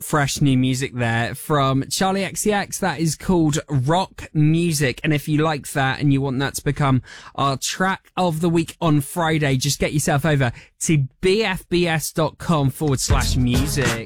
fresh new music there from Charlie XCX. That is called Rock Music. And if you like that and you want that to become our track of the week on Friday, just get yourself over to bfbs.com/music.